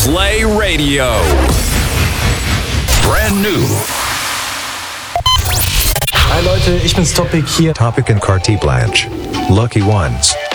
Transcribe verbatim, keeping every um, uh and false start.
Play Radio. Brand new. Hi Leute, ich bin's Topic hier. Topic and Carti Blanche. Lucky ones.